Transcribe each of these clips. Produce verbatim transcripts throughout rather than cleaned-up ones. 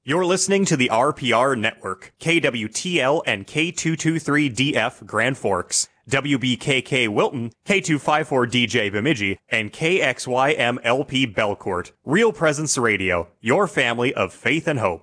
You're listening to the R P R Network, K W T L and K two twenty-three D F Grand Forks, W B K K Wilton, K two fifty-four D J Bemidji, and K X Y M L P Belcourt. Real Presence Radio, your family of faith and hope.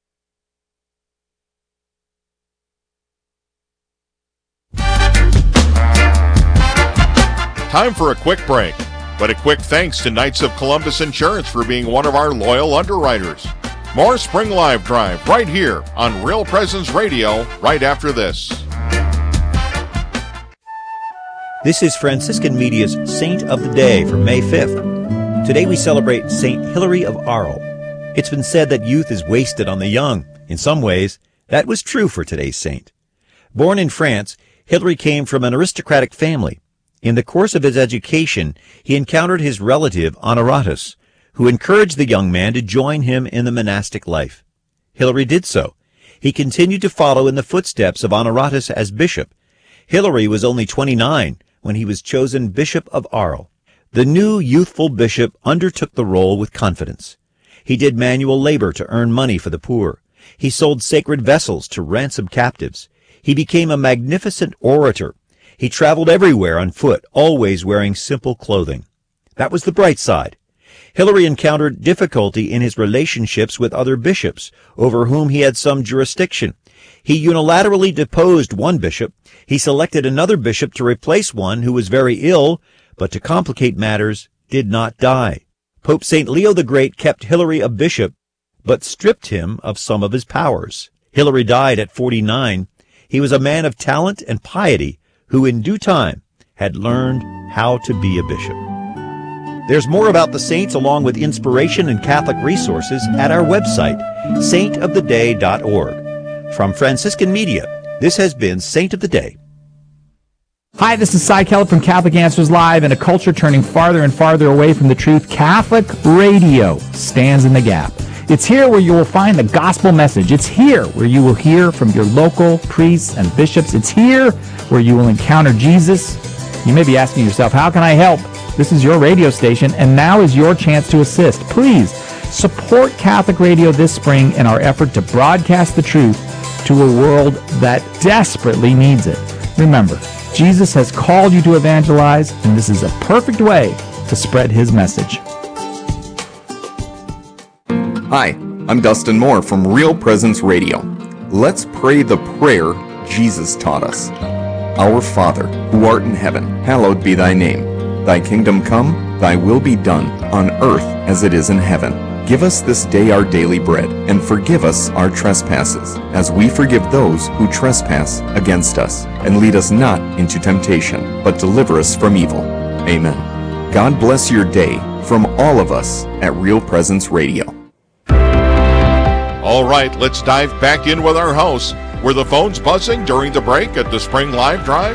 Time for a quick break, but a quick thanks to Knights of Columbus Insurance for being one of our loyal underwriters. More Spring Live Drive right here on Real Presence Radio right after this. This is Franciscan Media's Saint of the Day for May fifth. Today we celebrate Saint Hilary of Arles. It's been said that youth is wasted on the young. In some ways, that was true for today's saint. Born in France, Hilary came from an aristocratic family. In the course of his education, he encountered his relative Honoratus, who encouraged the young man to join him in the monastic life. Hilary did so. He continued to follow in the footsteps of Honoratus as bishop. Hilary was only twenty-nine when he was chosen Bishop of Arles. The new youthful bishop undertook the role with confidence. He did manual labor to earn money for the poor. He sold sacred vessels to ransom captives. He became a magnificent orator. He traveled everywhere on foot, always wearing simple clothing. That was the bright side. Hilary encountered difficulty in his relationships with other bishops, over whom he had some jurisdiction. He unilaterally deposed one bishop. He selected another bishop to replace one who was very ill, but to complicate matters, did not die. Pope Saint Leo the Great kept Hilary a bishop, but stripped him of some of his powers. Hilary died at forty-nine. He was a man of talent and piety, who in due time had learned how to be a bishop. There's more about the saints along with inspiration and Catholic resources at our website, saint of the day dot org. From Franciscan Media, this has been Saint of the Day. Hi, this is Cy Kellett from Catholic Answers Live. In a culture turning farther and farther away from the truth, Catholic radio stands in the gap. It's here where you will find the gospel message. It's here where you will hear from your local priests and bishops. It's here where you will encounter Jesus. You may be asking yourself, how can I help? This is your radio station, and now is your chance to assist. Please support Catholic Radio this spring in our effort to broadcast the truth to a world that desperately needs it. Remember, Jesus has called you to evangelize, and this is a perfect way to spread his message. Hi, I'm Dustin Moore from Real Presence Radio. Let's pray the prayer Jesus taught us. Our Father, who art in heaven, hallowed be thy name. Thy kingdom come, thy will be done, on earth as it is in heaven. Give us this day our daily bread, and forgive us our trespasses, as we forgive those who trespass against us. And lead us not into temptation, but deliver us from evil. Amen. God bless your day from all of us at Real Presence Radio. All right, let's dive back in with our hosts. Were the phones buzzing during the break at the Spring Live Drive?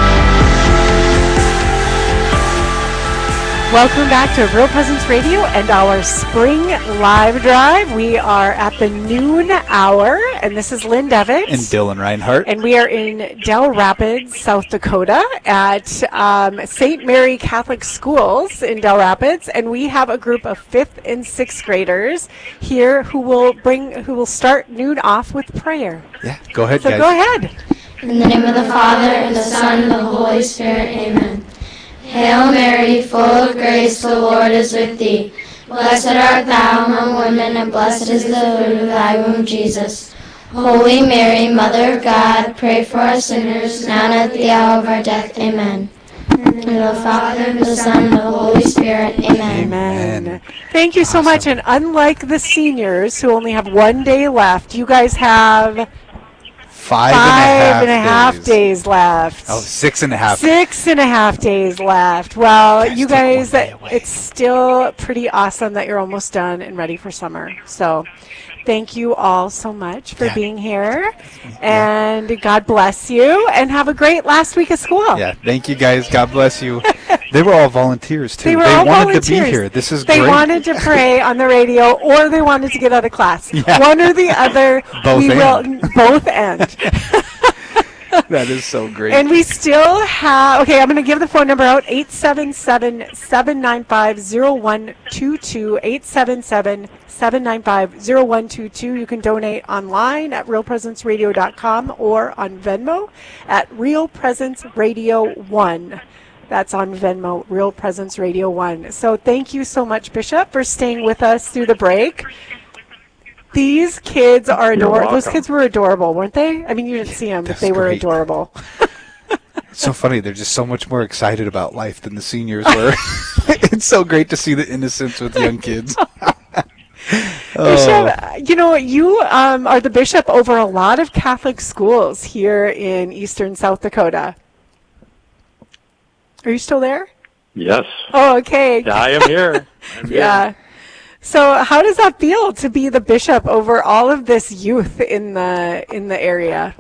Welcome back to Real Presence Radio and our Spring Live Drive. We are at the noon hour, and this is Lynn Devitt. And Dylan Reinhardt. And we are in Dell Rapids, South Dakota at um, Saint Mary Catholic Schools in Dell Rapids, and we have a group of fifth and sixth graders here who will bring, who will start noon off with prayer. Yeah, go ahead, so guys. So go ahead. In the name of the Father, and the Son, and the Holy Spirit, amen. Hail Mary, full of grace, the Lord is with thee. Blessed art thou among women, and blessed is the fruit of thy womb, Jesus. Holy Mary, Mother of God, pray for us sinners, now and at the hour of our death. Amen. In the name of the Father, and the Son, and the Holy Spirit. Amen. Amen. Thank you so awesome. much. And unlike the seniors, who only have one day left, you guys have... Five, Five and a half, and a half days. days left. Oh, six and a half. Six and a half days left. Well, Guys, you guys, it's still pretty awesome that you're almost done and ready for summer. So thank you all so much for yeah. being here. And yeah. God bless you. And have a great last week of school. Yeah, thank you, guys. God bless you. They were all volunteers, too. They, were they all wanted volunteers. to be here. This is they great. They wanted to pray on the radio, or they wanted to get out of class. Yeah. One or the other. Both we end. will both end. That is so great. And we still have, okay, I'm going to give the phone number out, eight seven seven, seven nine five, zero one two two, eight seven seven, seven nine five, zero one two two. You can donate online at real presence radio dot com or on Venmo at Real Presence Radio one. That's on Venmo, Real Presence Radio one. So thank you so much, Bishop, for staying with us through the break. These kids are adorable. Those kids were adorable, weren't they? I mean, you didn't see them, but they were great. Adorable. It's so funny. They're just so much more excited about life than the seniors were. It's so great to see the innocence with young kids. Bishop, you know, you um, are the bishop over a lot of Catholic schools here in eastern South Dakota. Are you still there? Yes. Oh, okay. Yeah, I am here. I'm yeah. here. So how does that feel to be the bishop over all of this youth in the in the area?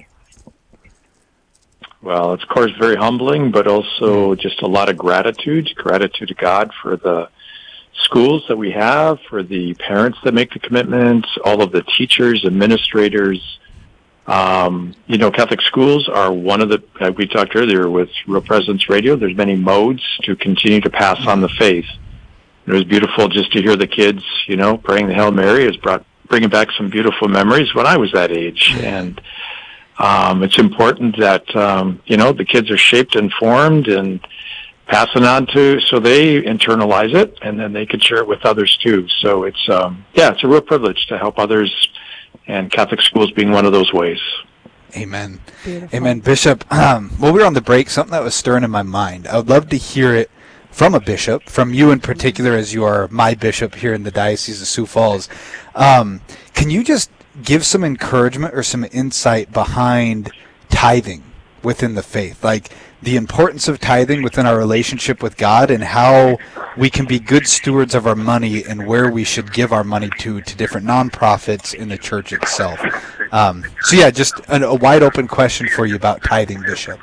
Well, it's of course very humbling, but also just a lot of gratitude. Gratitude to God for the schools that we have, for the parents that make the commitments, all of the teachers, administrators. Um, you know, Catholic schools are one of the, like we talked earlier with Real Presence Radio, there's many modes to continue to pass on the faith. It was beautiful just to hear the kids, you know, praying the Hail Mary. Has brought bringing back some beautiful memories when I was that age. And um, it's important that, um, you know, the kids are shaped and formed and passing on to, so they internalize it, and then they can share it with others too. So it's, um, yeah, it's a real privilege to help others, and Catholic schools being one of those ways. Amen. Beautiful. Amen. Bishop, um, while we were on the break, something that was stirring in my mind. I would love to hear it from a bishop, from you in particular, as you are my bishop here in the Diocese of Sioux Falls. Um, can you just give some encouragement or some insight behind tithing within the faith? Like the importance of tithing within our relationship with God and how we can be good stewards of our money and where we should give our money to, to different nonprofits in the church itself. Um, so yeah, just a, a wide open question for you about tithing, Bishop.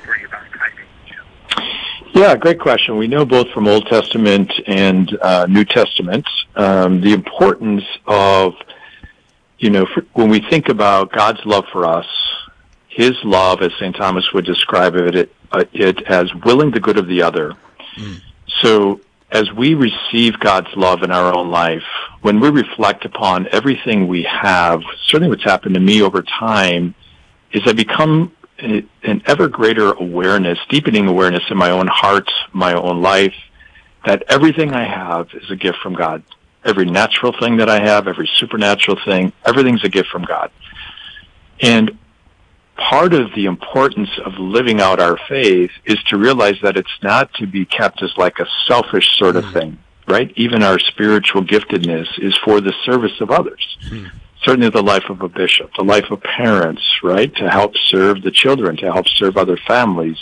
Yeah, great question. We know both from Old Testament and uh, New Testament um, the importance of, you know, for, when we think about God's love for us, His love, as Saint Thomas would describe it, it, uh, it as willing the good of the other. Mm. So as we receive God's love in our own life, when we reflect upon everything we have, certainly what's happened to me over time is I become an ever greater awareness, deepening awareness in my own heart, my own life, that everything I have is a gift from God. Every natural thing that I have, every supernatural thing, everything's a gift from God. And part of the importance of living out our faith is to realize that it's not to be kept as like a selfish sort of thing, right? Even our spiritual giftedness is for the service of others. Hmm. Certainly the life of a bishop, the life of parents, right, to help serve the children, to help serve other families,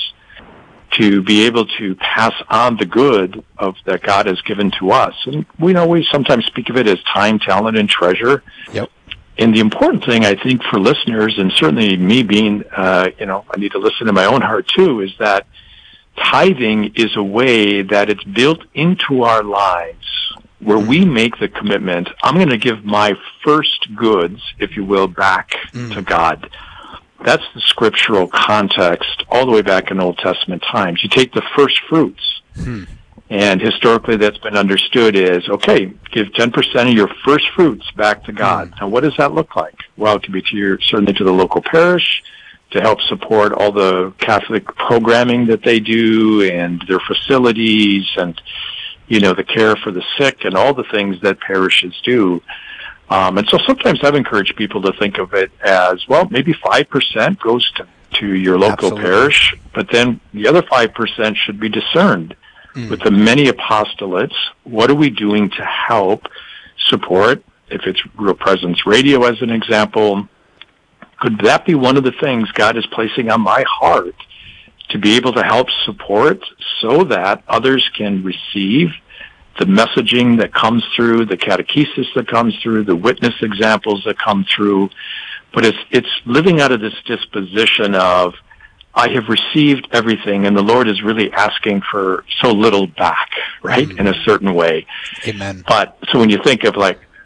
to be able to pass on the good of that God has given to us. And we know we sometimes speak of it as time, talent, and treasure. Yep. And the important thing, I think, for listeners, and certainly me being, uh, you know, I need to listen to my own heart too, is that tithing is a way that it's built into our lives where we make the commitment, I'm going to give my first goods, if you will, back mm. to God. That's the scriptural context all the way back in Old Testament times. You take the first fruits, mm. and historically that's been understood as, okay, give ten percent of your first fruits back to God. Mm. Now, what does that look like? Well, it can be to your, certainly to the local parish, to help support all the Catholic programming that they do and their facilities and, you know, the care for the sick and all the things that parishes do. Um, and so sometimes I've encouraged people to think of it as, well, maybe five percent goes to, to your local Absolutely. Parish, but then the other five percent should be discerned. Mm. With the many apostolates, what are we doing to help support, if it's Real Presence Radio as an example, could that be one of the things God is placing on my heart to be able to help support so that others can receive the messaging that comes through, the catechesis that comes through, the witness examples that come through. But it's, it's living out of this disposition of, I have received everything, and the Lord is really asking for so little back, right, mm-hmm. in a certain way. Amen. But so when you think of like,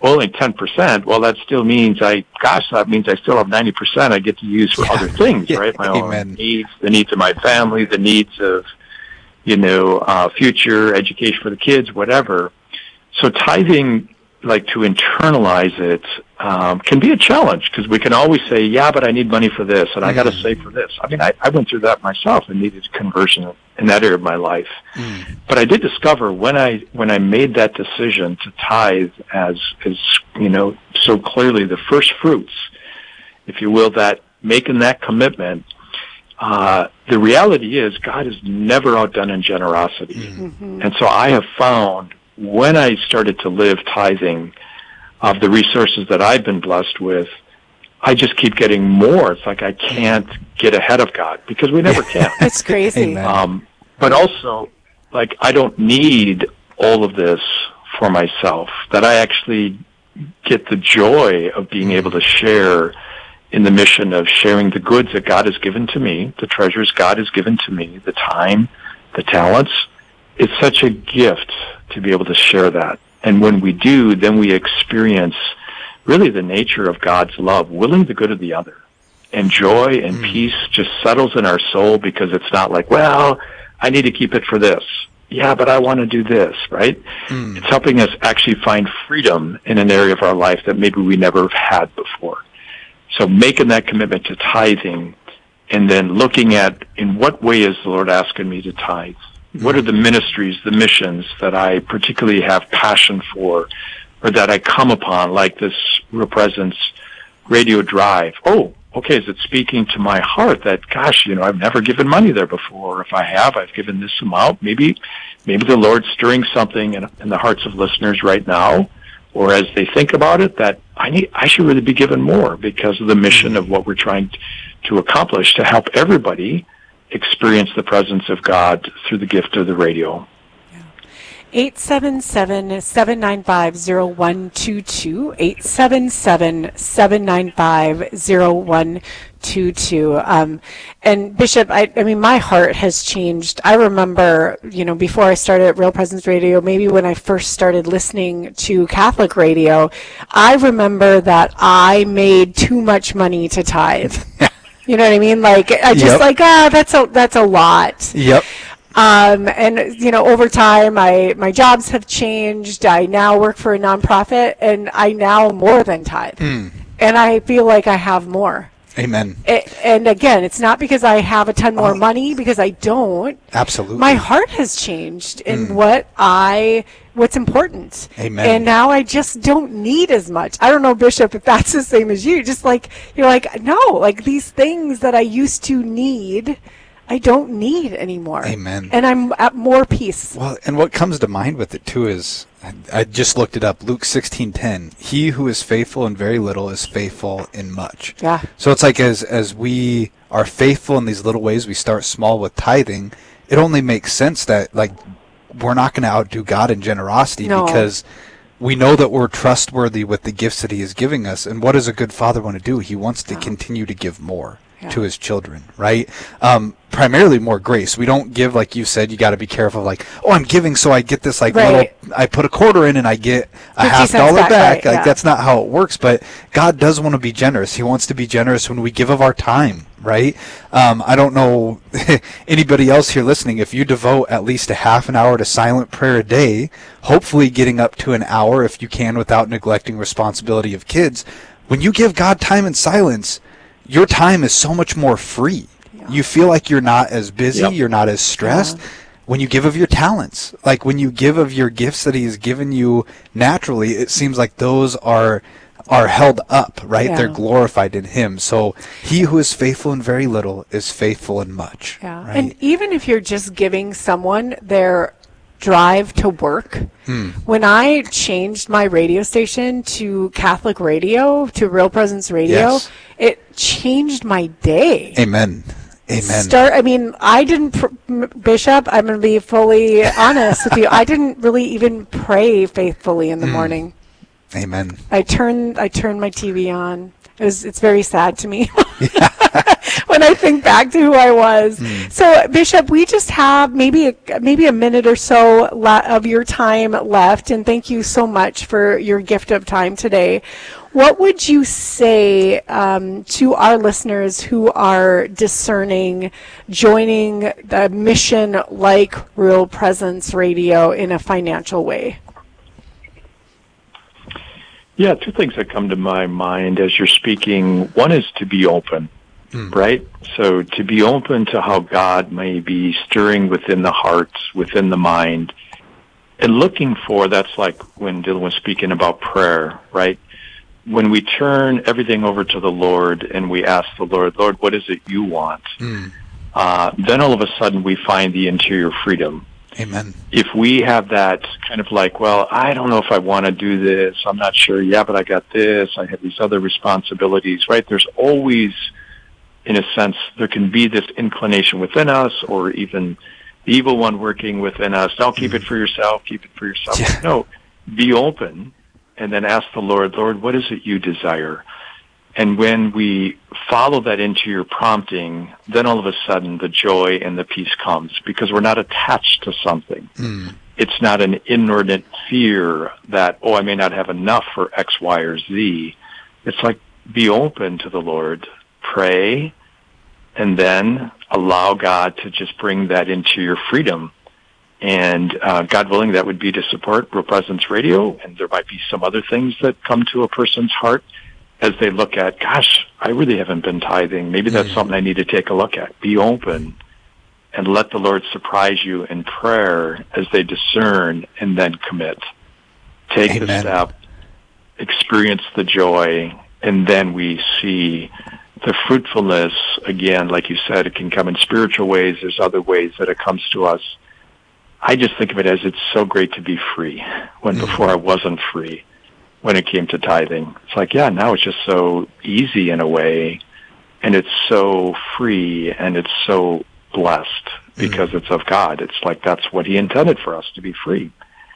only ten percent, well, that still means I, gosh, that means I still have ninety percent I get to use for yeah. other things, yeah. right? My Amen. own needs, the needs of my family, the needs of, you know, uh, future education for the kids, whatever. So tithing, like to internalize it, um, can be a challenge because we can always say, yeah, but I need money for this and mm. I got to save for this. I mean, I, I went through that myself and needed conversion in that area of my life. Mm. But I did discover when I, when I made that decision to tithe as, as, you know, so clearly the first fruits, if you will, that making that commitment, uh, the reality is God is never outdone in generosity. Mm-hmm. And so I have found when I started to live tithing of the resources that I've been blessed with, I just keep getting more. It's like I can't get ahead of God because we never can. It's crazy. Um, but also, like, I don't need all of this for myself, that I actually get the joy of being able to share in the mission of sharing the goods that God has given to me, the treasures God has given to me, the time, the talents. It's such a gift to be able to share that. And when we do, then we experience really the nature of God's love, willing the good of the other. And joy and mm. peace just settles in our soul because it's not like, well, I need to keep it for this. Yeah, but I want to do this, right? Mm. It's helping us actually find freedom in an area of our life that maybe we never have had before. So making that commitment to tithing and then looking at in what way is the Lord asking me to tithe? What are the ministries, the missions that I particularly have passion for or that I come upon, like this Real Presence radio drive? Oh, okay, is it speaking to my heart that, gosh, you know, I've never given money there before. If I have, I've given this amount. Maybe maybe the Lord's stirring something in, in the hearts of listeners right now, or as they think about it, that I need, I should really be given more because of the mission of what we're trying to accomplish to help everybody experience the presence of God through the gift of the radio. eight seven seven, seven nine five, zero one two two, eight seven seven, seven nine five, zero one two two. Um, and Bishop, I, I mean, my heart has changed. I remember, you know, before I started at Real Presence Radio, maybe when I first started listening to Catholic radio, I remember that I made too much money to tithe. You know what I mean? Like, I just yep. like, ah, oh, that's a, that's a lot. Yep. Um, and, you know, over time, I, my jobs have changed. I now work for a nonprofit, and I now more than tithe. Mm. And I feel like I have more. Amen. It, and again, it's not because I have a ton more oh. money, because I don't. Absolutely. My heart has changed in mm. what I, what's important. Amen. And now I just don't need as much. I don't know, Bishop, if that's the same as you. Just like, you're like, no, like these things that I used to need, I don't need anymore. Amen. And I'm at more peace. Well, and what comes to mind with it too is, I just looked it up, Luke sixteen ten. He who is faithful in very little is faithful in much. Yeah. So it's like as as we are faithful in these little ways, we start small with tithing, it only makes sense that like we're not going to outdo God in generosity no. because we know that we're trustworthy with the gifts that he is giving us. And what does a good father want to do? He wants to yeah. continue to give more. Yeah. To his children, right? Um, primarily more grace. We don't give, like you said, you got to be careful, like, oh, I'm giving so I get this, like, right. little, I put a quarter in and I get a half dollar back. back. Right, like, yeah. that's not how it works, but God does want to be generous. He wants to be generous when we give of our time, right? Um, I don't know anybody else here listening, if you devote at least a half an hour to silent prayer a day, hopefully getting up to an hour if you can without neglecting responsibility of kids, when you give God time in silence, your time is so much more free. Yeah. You feel like you're not as busy, yep. you're not as stressed. Yeah. When you give of your talents, like when you give of your gifts that he has given you naturally, it seems like those are are held up, right? Yeah. They're glorified in him. So he who is faithful in very little is faithful in much. Yeah. Right? And even if you're just giving someone their drive to work. Hmm. When I changed my radio station to Catholic radio, to Real Presence Radio, yes. it changed my day. Amen. Amen. Start. I mean, I didn't, pr- Bishop, I'm going to be fully honest with you. I didn't really even pray faithfully in the hmm. morning. Amen. I turned, I turned my T V on. It was, it's very sad to me. when I think back to who I was. Mm. So, Bishop, we just have maybe a, maybe a minute or so le- of your time left, and thank you so much for your gift of time today. What would you say um, to our listeners who are discerning joining the mission like Real Presence Radio in a financial way? Yeah, two things that come to my mind as you're speaking. One is to be open, mm. right? So to be open to how God may be stirring within the heart, within the mind, and looking for, that's like when Dylan was speaking about prayer, right? When we turn everything over to the Lord and we ask the Lord, Lord, what is it you want? Mm. Uh, then all of a sudden we find the interior freedom. Amen. If we have that kind of like, well, I don't know if I want to do this. I'm not sure. Yeah, but I got this. I have these other responsibilities, right? There's always, in a sense, there can be this inclination within us, or even the evil one working within us. Don't keep mm. it for yourself. Keep it for yourself. Yeah. No, be open and then ask the Lord, Lord, what is it you desire? And when we follow that into your prompting, then all of a sudden the joy and the peace comes, because we're not attached to something. Mm. It's not an inordinate fear that, oh, I may not have enough for X, Y, or Z. It's like, be open to the Lord, pray, and then allow God to just bring that into your freedom. And uh, God willing, that would be to support Real Presence Radio, and there might be some other things that come to a person's heart as they look at, gosh, I really haven't been tithing. Maybe that's mm. something I need to take a look at. Be open and let the Lord surprise you in prayer as they discern, and then commit. Take Amen. the step, experience the joy, and then we see the fruitfulness. Again, like you said, it can come in spiritual ways. There's other ways that it comes to us. I just think of it as it's so great to be free, when mm. before I wasn't free. When it came to tithing, it's like, yeah, now it's just so easy in a way, and it's so free, and it's so blessed because mm. it's of God. It's like that's what He intended for us, to be free,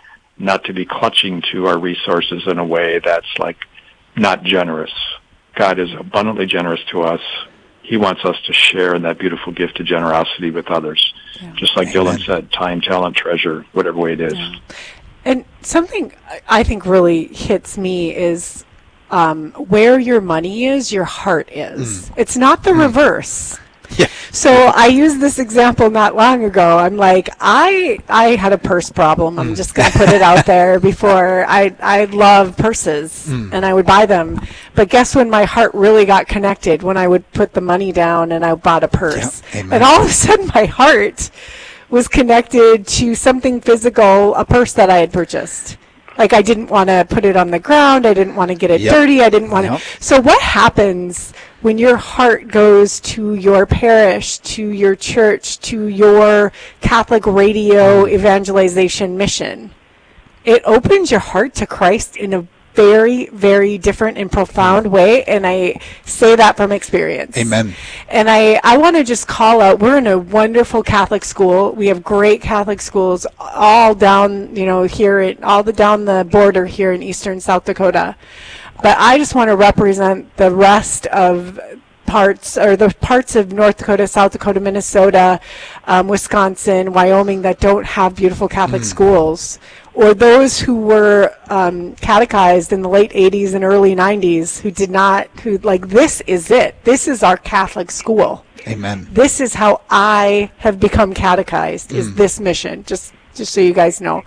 not to be clutching to our resources in a way that's like not generous. God is abundantly generous to us. He wants us to share in that beautiful gift of generosity with others, yeah. just like Amen. Dylan said, time, talent, treasure, whatever way it is. Yeah. And something I think really hits me is um, where your money is, your heart is. Mm. It's not the mm. reverse. Yeah. So I used this example not long ago. I'm like, I I had a purse problem. I'm mm. just going to put it out there before. I, I love purses, mm. and I would buy them. But guess when my heart really got connected? When I would put the money down and I bought a purse. Yep. And all of a sudden my heart was connected to something physical, a purse that I had purchased. Like, I didn't want to put it on the ground. I didn't want to get it yep. dirty. I didn't want to. Yep. So what happens when your heart goes to your parish, to your church, to your Catholic radio evangelization mission? It opens your heart to Christ in a very, very different and profound way, and I say that from experience. Amen. And I, I want to just call out, we're in a wonderful Catholic school. We have great Catholic schools all down, you know, here, in, all the down the border here in eastern South Dakota. But I just want to represent the rest of parts, or the parts of North Dakota, South Dakota, Minnesota, um, Wisconsin, Wyoming that don't have beautiful Catholic mm. schools, or those who were um, catechized in the late eighties and early nineties who did not, who like, this is it. This is our Catholic school. Amen. This is how I have become catechized, is mm. this mission, just just so you guys know.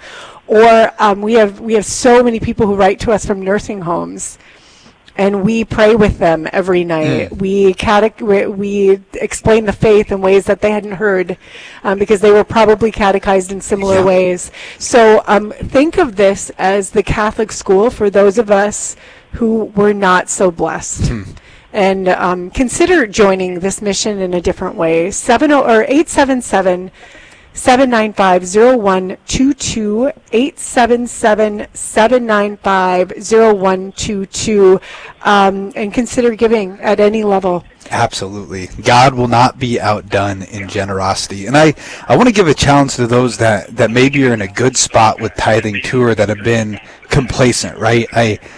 Or um, we have we have so many people who write to us from nursing homes, and we pray with them every night. Mm. We, cate- we we explain the faith in ways that they hadn't heard, um, because they were probably catechized in similar yeah. ways. So um, think of this as the Catholic school for those of us who were not so blessed. Mm. And um, consider joining this mission in a different way. Seven or eight seven seven. seven nine five, zero one two two, eight seven seven, seven nine five, zero one two two, um, and consider giving at any level. Absolutely. God will not be outdone in generosity. And I, I want to give a challenge to those that, that maybe are in a good spot with tithing too, or that have been complacent, right? I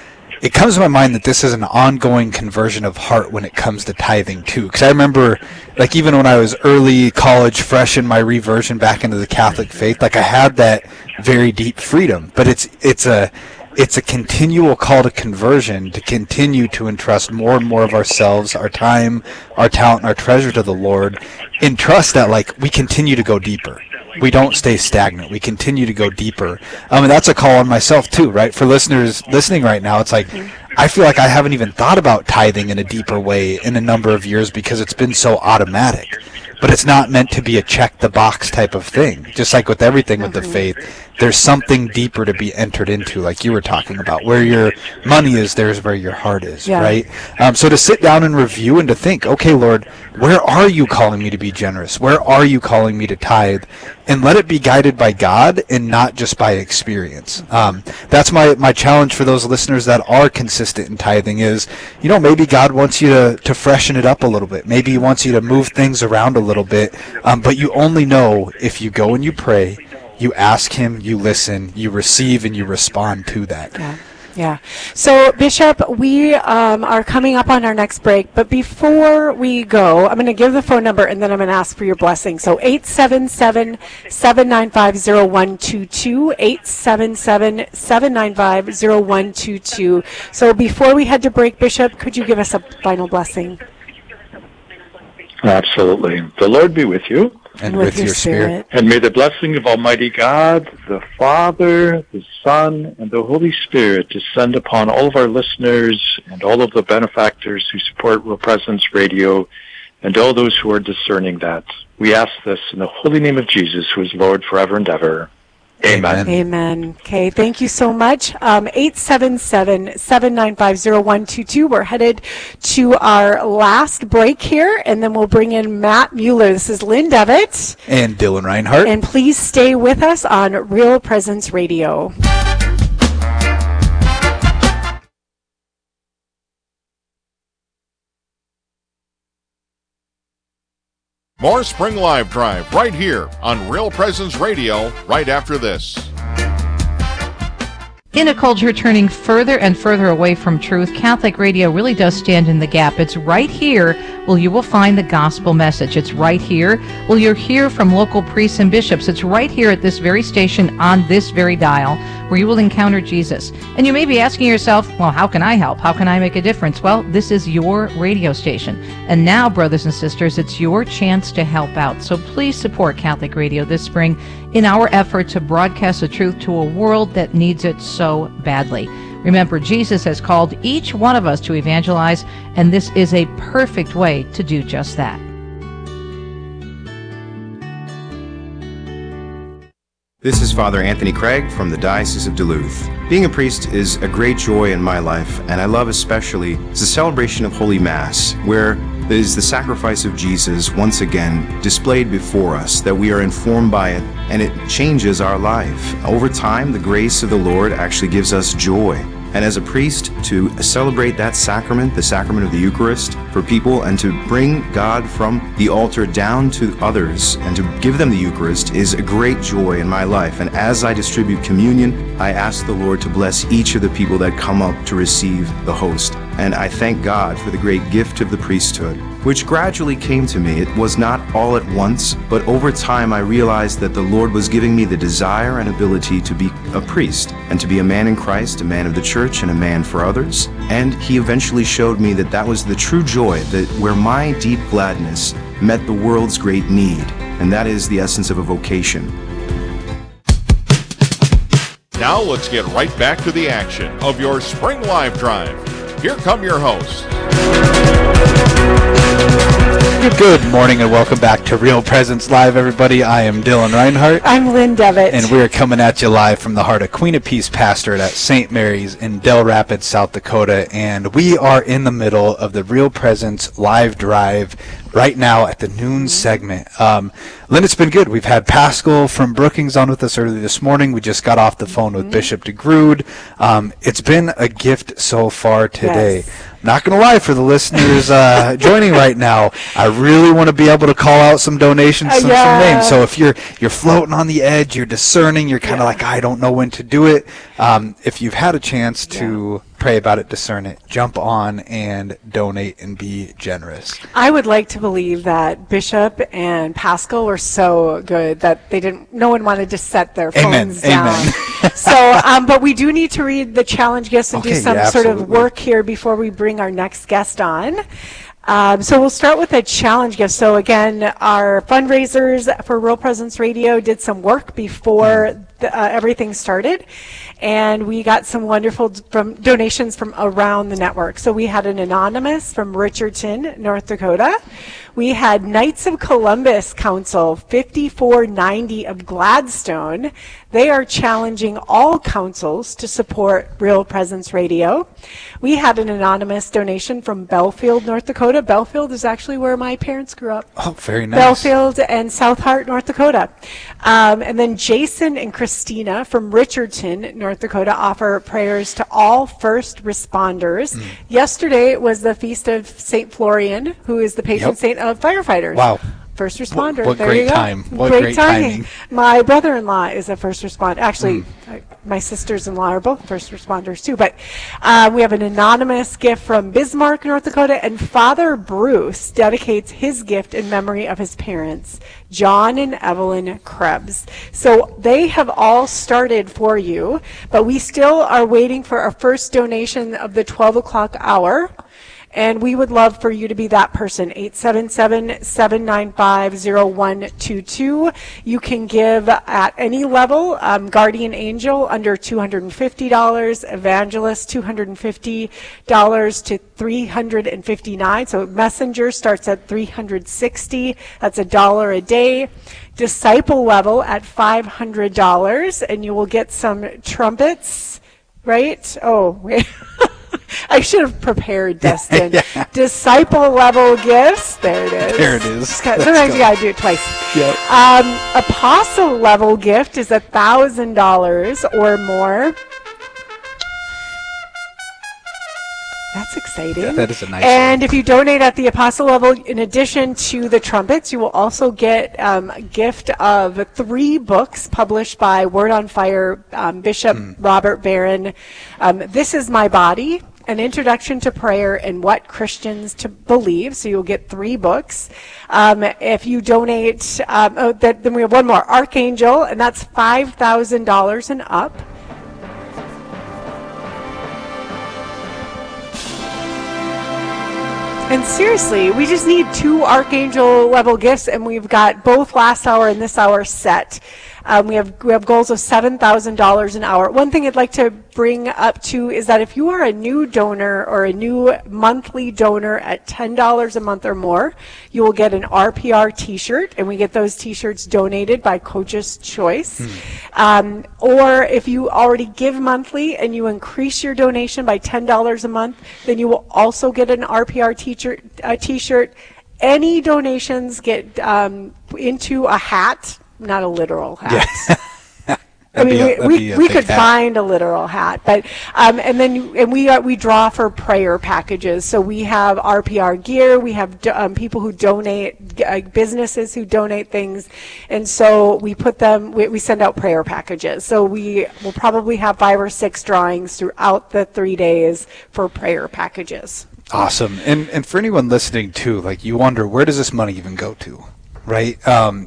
it comes to my mind that this is an ongoing conversion of heart when it comes to tithing too. Because I remember, like, even when I was early college, fresh in my reversion back into the Catholic faith, like I had that very deep freedom. But it's it's a it's a continual call to conversion, to continue to entrust more and more of ourselves, our time, our talent, and our treasure to the Lord, in trust that, like, we continue to go deeper. We don't stay stagnant. We continue to go deeper. Um, and that's a call on myself too, right? For listeners listening right now, it's like, I feel like I haven't even thought about tithing in a deeper way in a number of years because it's been so automatic. But it's not meant to be a check the box type of thing. Just like with everything with the faith, there's something deeper to be entered into, like you were talking about. Where your money is, there's where your heart is, yeah. right? Um, so to sit down and review and to think, okay, Lord, where are you calling me to be generous? Where are you calling me to tithe? And let it be guided by God and not just by experience. Um, that's my, my challenge for those listeners that are consistent in tithing is, you know, maybe God wants you to, to freshen it up a little bit. Maybe he wants you to move things around a little bit. Um, but you only know if you go and you pray, you ask him, you listen, you receive, and you respond to that. Yeah. Yeah. So, Bishop, we um, are coming up on our next break, but before we go, I'm going to give the phone number and then I'm going to ask for your blessing. So, eight seven seven, seven nine five, zero one two two, eight seven seven, seven nine five, zero one two two. So, before we head to break, Bishop, could you give us a final blessing? Absolutely. The Lord be with you. And with, with your spirit. spirit. And may the blessing of Almighty God, the Father, the Son, and the Holy Spirit descend upon all of our listeners and all of the benefactors who support Real Presence Radio and all those who are discerning that. We ask this in the holy name of Jesus, who is Lord forever and ever. Amen. Amen. Okay, thank you so much. Um, eight seven seven, seven nine five, zero one two two. We're headed to our last break here, and then we'll bring in Matt Mueller. This is Lynn Devitt. And Dylan Reinhardt. And please stay with us on Real Presence Radio. More Spring Live Drive right here on Real Presence Radio right after this. In a culture turning further and further away from truth, Catholic radio really does stand in the gap. It's right here where you will find the gospel message. It's right here where you'll hear from local priests and bishops. It's right here at this very station on this very dial where you will encounter Jesus. And you may be asking yourself, well, how can I help? How can I make a difference? Well, this is your radio station. And now, brothers and sisters, it's your chance to help out. So please support Catholic Radio this spring in our effort to broadcast the truth to a world that needs it so badly. Remember, Jesus has called each one of us to evangelize, and this is a perfect way to do just that. This is Father Anthony Craig from the Diocese of Duluth. Being a priest is a great joy in my life, and I love especially the celebration of Holy Mass, where there is the sacrifice of Jesus once again displayed before us, that we are informed by it, and it changes our life. Over time, the grace of the Lord actually gives us joy. And as a priest, to celebrate that sacrament, the sacrament of the Eucharist, for people, and to bring God from the altar down to others and to give them the Eucharist is a great joy in my life. And as I distribute communion, I ask the Lord to bless each of the people that come up to receive the host. And I thank God for the great gift of the priesthood, which gradually came to me. It was not all at once, but over time I realized that the Lord was giving me the desire and ability to be a priest and to be a man in Christ, a man of the church, and a man for others. And he eventually showed me that that was the true joy, that where my deep gladness met the world's great need. And that is the essence of a vocation. Now let's get right back to the action of your Spring Live Drive. Here come your hosts. Good morning and welcome back to Real Presence Live, everybody. I am Dylan Reinhardt. I'm Lynn Devitt. And we're coming at you live from the heart of Queen of Peace Pastorate at Saint Mary's in Del Rapids, South Dakota. And we are in the middle of the Real Presence Live Drive right now at the noon segment. Um, Lynn, it's been good. We've had Pascal from Brookings on with us early this morning. We just got off the phone with mm-hmm. Bishop DeGrood. Um, it's been a gift so far today. Yes. Not going to lie, for the listeners uh, joining right now, I really want to be able to call out some donations, some, yeah. some names. So if you're you're floating on the edge, you're discerning, you're kind of yeah. like, I don't know when to do it. Um, if you've had a chance to yeah. pray about it, discern it, jump on and donate and be generous. I would like to believe that Bishop and Pascal were so good that they didn't. No one wanted to set their phones Amen. down. Amen. So, um, but we do need to read the challenge gifts and Okay, do some yeah, sort of absolutely. work here before we bring our next guest on. Um, so we'll start with a challenge gift. So again, our fundraisers for Real Presence Radio did some work before the, uh, everything started, and we got some wonderful d- from donations from around the network. So we had an anonymous from Richardson, North Dakota. We had Knights of Columbus Council, fifty-four ninety of Gladstone. They are challenging all councils to support Real Presence Radio. We had an anonymous donation from Belfield, North Dakota. Belfield is actually where my parents grew up. Oh, very nice. Belfield and South Hart, North Dakota. Um, and then Jason and Christina from Richardson, North Dakota, offer prayers to all first responders. Mm. Yesterday was the feast of Saint Florian, who is the patron Yep. saint of firefighters. Wow. First responder. What- what there great you go. time. What great, great timing. timing. My brother-in-law is a first responder. Actually, Mm. uh, my sisters-in-law are both first responders too. But uh, we have an anonymous gift from Bismarck, North Dakota, and Father Bruce dedicates his gift in memory of his parents, John and Evelyn Krebs. So they have all started for you, but we still are waiting for our first donation of the twelve o'clock hour. And we would love for you to be that person, eight seven seven, seven nine five, zero one two two. You can give at any level, um, Guardian Angel under two hundred fifty dollars, Evangelist two hundred fifty dollars to three hundred fifty-nine dollars. So Messenger starts at three hundred sixty dollars. That's a dollar a day. Disciple level at five hundred dollars, and you will get some trumpets, right? Oh, wait. I should have prepared, Destin. Yeah. Disciple level gifts. There it is. There it is. Sometimes Let's you go. gotta do it twice. Yep. Um, apostle level gift is a thousand dollars or more. That's exciting. Yeah, that is a nice And one. if you donate at the apostle level, in addition to the trumpets, you will also get um, a gift of three books published by Word on Fire um, Bishop Hmm. Robert Barron. Um, This is My Body, An Introduction to Prayer and What Christians to Believe. So you'll get three books. Um, if you donate, um, oh, that, then we have one more, Archangel, and that's five thousand dollars and up. And seriously, we just need two Archangel level gifts, and we've got both last hour and this hour set. Um, we have we have goals of seven thousand dollars an hour. One thing I'd like to bring up too is that if you are a new donor or a new monthly donor at ten dollars a month or more, you will get an R P R T-shirt, and we get those T-shirts donated by Coach's Choice. Um, or if you already give monthly and you increase your donation by ten dollars a month, then you will also get an R P R T-shirt. Uh, t-shirt. Any donations get um, into a hat. Not a literal hat. Yeah. I mean, That'd be a- we, that'd we, be a we big could hat. find a literal hat, but um, and then you, and we are, we draw for prayer packages. So we have R P R gear. We have do, um, people who donate, uh, businesses who donate things, and so we put them. We, we send out prayer packages. So we will probably have five or six drawings throughout the three days for prayer packages. Awesome. And and for anyone listening too, like you wonder, where does this money even go to, right? Um,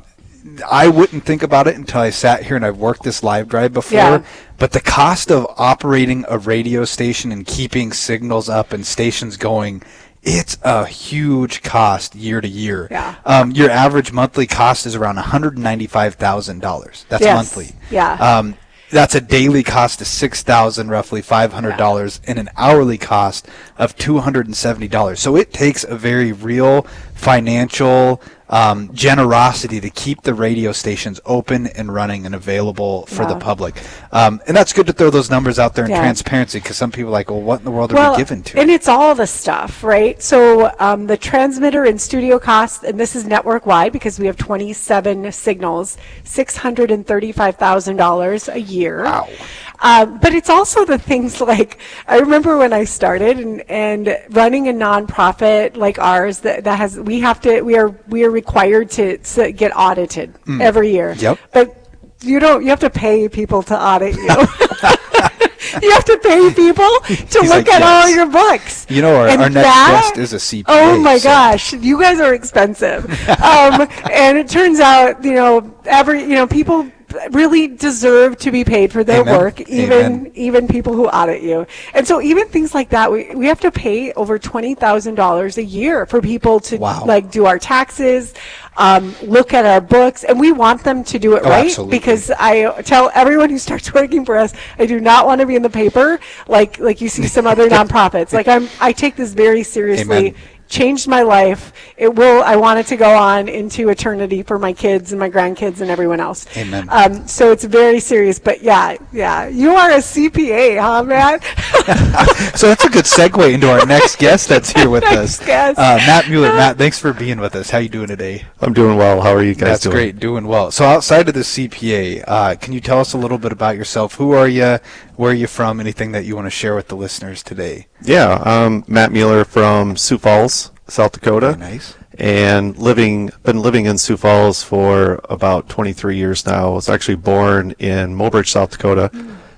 I wouldn't think about it until I sat here and I've worked this live drive before. Yeah. But the cost of operating a radio station and keeping signals up and stations going, it's a huge cost year to year. Yeah. Um, your average monthly cost is around one hundred ninety-five thousand dollars. That's Yes. monthly. Yeah. Um, that's a daily cost of six thousand dollars, roughly five hundred dollars, and an hourly cost of two hundred seventy dollars. So it takes a very real financial um, generosity to keep the radio stations open and running and available for the Wow. public. Um, and that's good to throw those numbers out there in Yeah. transparency, because some people are like, well, what in the world are Well, we given to? and it's all the stuff, right? So um, the transmitter and studio costs, and this is network wide because we have twenty-seven signals, six hundred thirty-five thousand dollars a year. Wow. Um, but it's also the things like, I remember when I started and, and running a nonprofit like ours that, that has, we have to, we are, we are required to, to get audited every year. Yep. But you don't, you have to pay people to audit you. you have to pay people to He's look like, at all yes. your books. You know, our, And our next that- guest is a C P A. Oh my so- gosh, you guys are expensive. um, and it turns out, you know, every, you know, people really deserve to be paid for their Amen. work, even Amen. even people who audit you. And so even things like that, we, we have to pay over twenty thousand dollars a year for people to Wow. like do our taxes, um, look at our books, and we want them to do it Oh, right. absolutely. Because I tell everyone who starts working for us, I do not want to be in the paper like like you see some other nonprofits. Like I'm, I take this very seriously. Amen. Changed my life. It will. I want it to go on into eternity for my kids and my grandkids and everyone else. Amen. Um, so it's very serious. But yeah, yeah, you are a C P A, huh, Matt? So that's a good segue into our next guest that's here with Next us. guest. Uh, Matt Mueller. Matt, thanks for being with us. How you doing today? I'm doing well. How are you guys That's doing? great, doing well. So outside of the C P A, uh, can you tell us a little bit about yourself? Who are you? Where are you from? Anything that you want to share with the listeners today? Yeah, I'm Matt Mueller from Sioux Falls, South Dakota. Very nice. And living, been living in Sioux Falls for about twenty-three years now. I was actually born in Mobridge, South Dakota,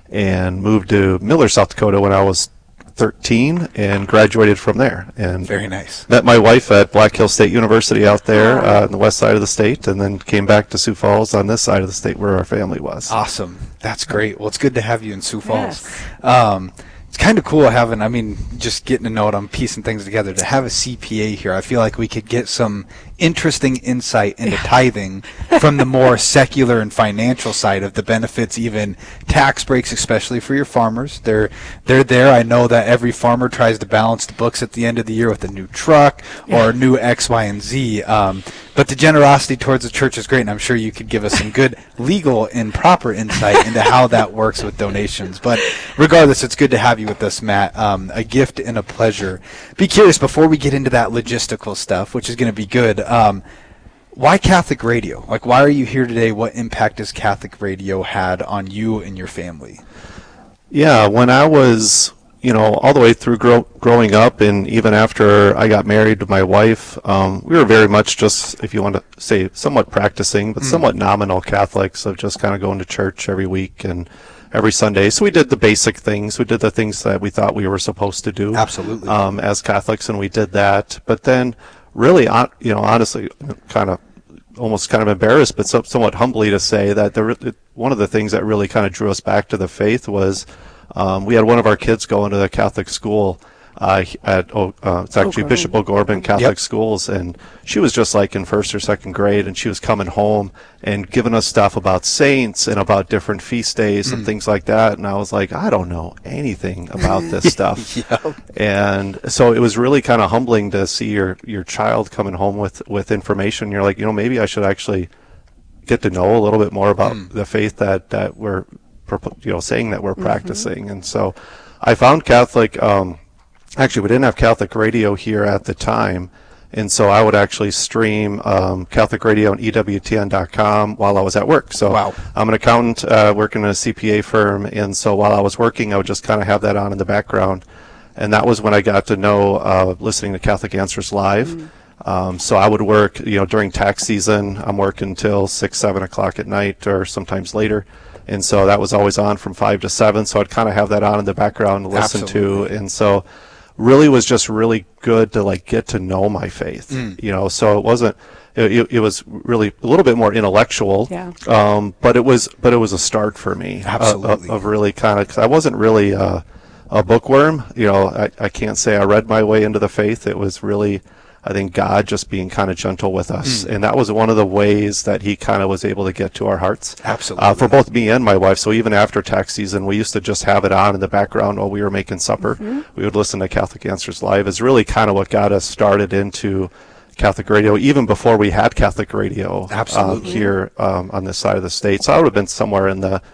and moved to Miller, South Dakota when I was thirteen and graduated from there. And Very nice. met my wife at Black Hill State University out there uh, on the west side of the state, and then came back to Sioux Falls on this side of the state where our family was. Awesome. That's great. Well, it's good to have you in Sioux Falls. Yes. Um, it's kind of cool having, I mean, just getting to know it, I'm piecing things together. To have a C P A here, I feel like we could get some interesting insight into tithing from the more secular and financial side of the benefits, even tax breaks, especially for your farmers. They're they're there. I know that every farmer tries to balance the books at the end of the year with a new truck or a new X, Y, and Z. Um, but the generosity towards the church is great, and I'm sure you could give us some good legal and proper insight into how that works with donations. But regardless, it's good to have you with us, Matt. Um, a gift and a pleasure. Be curious, before we get into that logistical stuff, which is going to be good, um, why Catholic radio? Like, why are you here today? What impact has Catholic radio had on you and your family? Yeah, when I was, you know, all the way through grow, growing up, and even after I got married to my wife, um, we were very much just, if you want to say, somewhat practicing, but Mm. somewhat nominal Catholics of just kind of going to church every week and every Sunday. So we did the basic things. We did the things that we thought we were supposed to do. Absolutely. Um, as Catholics, and we did that. But then, really, hon- you know, honestly, kind of almost kind of embarrassed, but so, somewhat humbly to say that the, re- one of the things that really kind of drew us back to the faith was um, we had one of our kids going to the Catholic school uh, at oh, uh, it's actually O'Gorman. Bishop O'Gorman Catholic Yep. Schools, and she was just like in first or second grade, and she was coming home and giving us stuff about saints and about different feast days and things like that, and I was like, I don't know anything about this stuff. Yep. And so it was really kind of humbling to see your, your child coming home with, with information. You're like, you know, maybe I should actually get to know a little bit more about Mm. the faith that, that we're, propo- you know, saying that we're practicing. And so I found Catholic, um, actually, we didn't have Catholic radio here at the time. And so I would actually stream um, Catholic radio on E W T N dot com while I was at work. So Wow. I'm an accountant uh, working in a C P A firm. And so while I was working, I would just kind of have that on in the background. And that was when I got to know uh, listening to Catholic Answers Live. Um, so I would work, you know, during tax season, I'm working till six, seven o'clock at night or sometimes later. And so that was always on from five to seven. So I'd kind of have that on in the background to listen Absolutely. to. And so really was just really good to like get to know my faith, Mm. you know, so it wasn't, it, it, it was really a little bit more intellectual, Yeah. um, but it was, but it was a start for me uh, Absolutely. of, of really kind of, cause I wasn't really uh, a bookworm, you know, I, I can't say I read my way into the faith. It was really, I think God just being kind of gentle with us. Mm. And that was one of the ways that he kind of was able to get to our hearts. Absolutely. Uh, for both me and my wife. So even after tax season, we used to just have it on in the background while we were making supper. Mm-hmm. We would listen to Catholic Answers Live. Is really kind of what got us started into Catholic radio, even before we had Catholic radio um, Absolutely. here um, on this side of the state. So I would have been somewhere in the,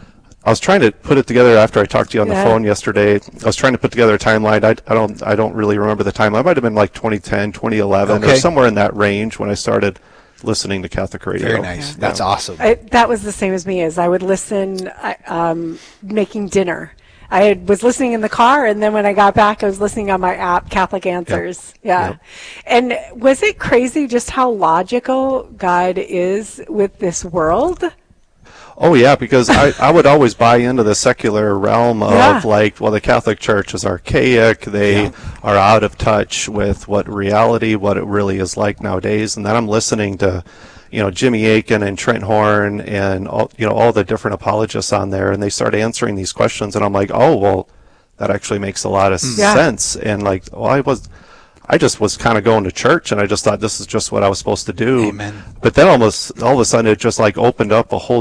I was trying to put it together after I talked to you on Yeah. the phone yesterday. I was trying to put together a timeline. I, I don't I don't really remember the timeline. It might have been like twenty ten, twenty eleven, or Okay. somewhere in that range when I started listening to Catholic radio. Very nice. Yeah. That's awesome. I, that was the same as me. As I would listen, I, um, making dinner. I had, was listening in the car, and then when I got back, I was listening on my app, Catholic Answers. Yeah. Yep. And was it crazy just how logical God is with this world? Oh yeah, because I, I would always buy into the secular realm of Yeah. like, well, the Catholic Church is archaic. They Yeah. are out of touch with what reality, what it really is like nowadays. And then I'm listening to, you know, Jimmy Akin and Trent Horn and all, you know, all the different apologists on there, and they start answering these questions, and I'm like, oh well, that actually makes a lot of Yeah. sense. And like, well, I was. I just was kind of going to church, and I just thought this is just what I was supposed to do. Amen. But then almost all of a sudden, it just like opened up a whole